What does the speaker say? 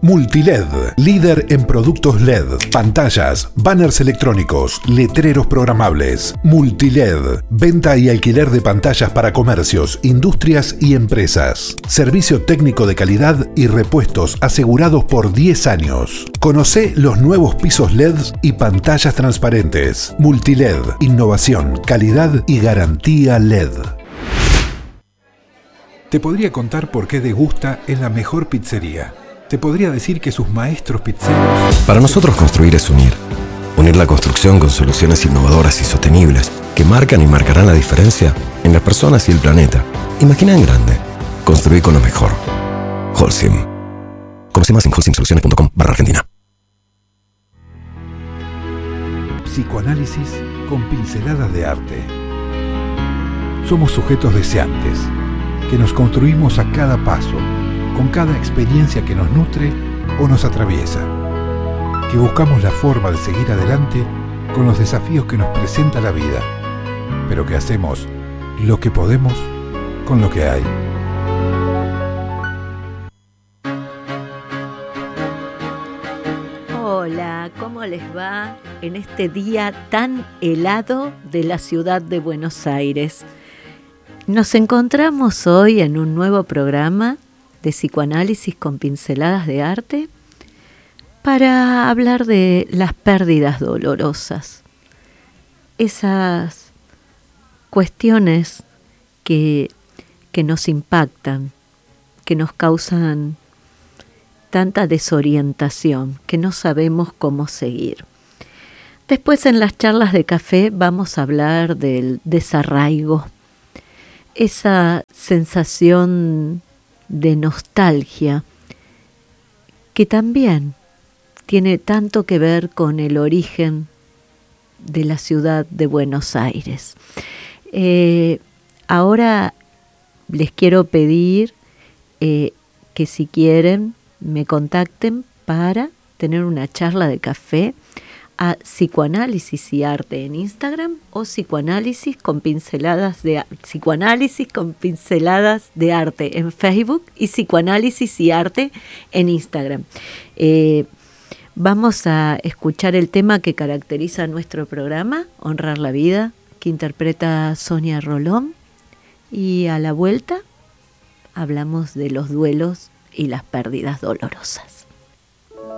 Multiled, líder en productos LED, pantallas, banners electrónicos, letreros programables. Multiled, venta y alquiler de pantallas para comercios, industrias y empresas. Servicio técnico de calidad y repuestos asegurados por 10 años. Conocé los nuevos pisos LED y pantallas transparentes. Multiled, innovación, calidad y garantía LED. Te podría contar por qué Degusta es la mejor pizzería. Te podría decir que sus maestros pizzeros... Para nosotros construir es unir. Unir la construcción con soluciones innovadoras y sostenibles que marcan y marcarán la diferencia en las personas y el planeta. Imagina en grande. Construir con lo mejor. Holcim. Conoce más en holcimsoluciones.com/Argentina. Psicoanálisis con pinceladas de arte. Somos sujetos deseantes, que nos construimos a cada paso, con cada experiencia que nos nutre o nos atraviesa, que buscamos la forma de seguir adelante con los desafíos que nos presenta la vida, pero que hacemos lo que podemos con lo que hay. Hola, ¿cómo les va en este día tan helado de la ciudad de Buenos Aires? Nos encontramos hoy en un nuevo programa de psicoanálisis con pinceladas de arte para hablar de las pérdidas dolorosas. Esas cuestiones que nos impactan, que nos causan tanta desorientación, que no sabemos cómo seguir. Después en las charlas de café vamos a hablar del desarraigo, esa sensación de nostalgia que también tiene tanto que ver con el origen de la ciudad de Buenos Aires. Ahora les quiero pedir que si quieren me contacten para tener una charla de café a Psicoanálisis y Arte en Instagram o Psicoanálisis con pinceladas de arte en Facebook y Psicoanálisis y Arte en Instagram. Vamos a escuchar el tema que caracteriza nuestro programa, Honrar la Vida, que interpreta Sonia Rolón, y a la vuelta hablamos de los duelos y las pérdidas dolorosas.